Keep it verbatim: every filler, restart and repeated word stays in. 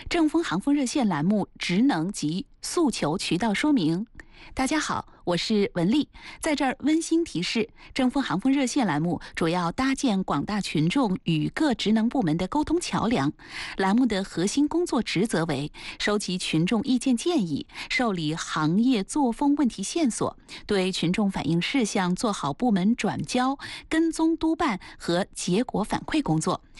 正风航风热线栏目职能及诉求渠道说明。大家好，我是文丽，在这儿温馨提示：正风航风热线栏目主要搭建广大群众与各职能部门的沟通桥梁。栏目的核心工作职责为收集群众意见建议，受理行业作风问题线索，对群众反映事项做好部门转交、跟踪督办和结果反馈工作，